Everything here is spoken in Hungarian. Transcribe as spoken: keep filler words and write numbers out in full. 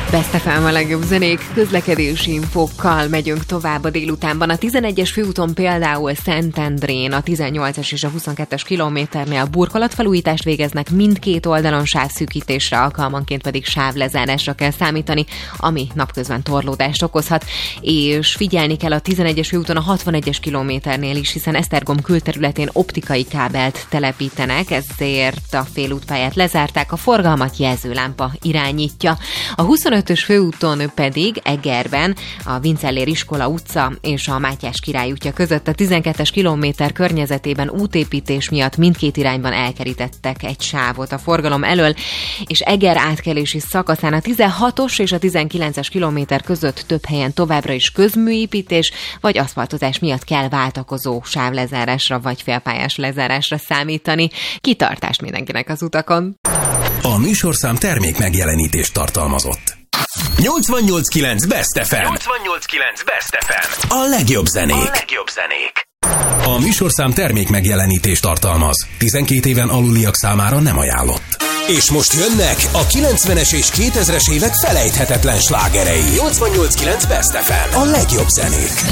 Best ef em a legjobb zenék, közlekedési infókkal megyünk tovább a délutánban. A tizenegyes főúton például Szentendrén a tizennyolcas és a huszonkettes kilométernél burkolatfelújítást végeznek, mindkét oldalon sávszűkítésre, alkalmanként pedig sávlezárásra kell számítani, ami napközben torlódást okozhat. És figyelni kell a tizenegyes főúton a hatvanegyes kilométernél is, hiszen Esztergom külterületén optikai kábelt telepítenek, ezért a félútpályát lezárták, a forgalmat jelzőlámpa irányítja. A huszonötös főúton pedig Egerben a Vincellér iskola utca és a Mátyás Király útja között a tizenkettes kilométer környezetében útépítés miatt mindkét irányban elkerítettek egy sávot a forgalom elől, és Eger átkelési szakaszán a tizenhatos és a tizenkilences kilométer között több helyen továbbra is közműépítés vagy aszfaltozás miatt kell váltakozó sávlezárásra vagy félpályás lezárásra számítani. Kitartást mindenkinek az utakon! A műsorszám termék megjelenítést tartalmazott. nyolcvannyolc kilenc Best ef em. nyolcvannyolc kilenc Best ef em. A legjobb zenék. A legjobb zenék. A műsorszám termék megjelenítést tartalmaz. tizenkét éven aluliak számára nem ajánlott. És most jönnek a kilencvenes és kétezres évek felejthetetlen slágerei. nyolcvannyolc kilenc Best ef em. A legjobb zenék.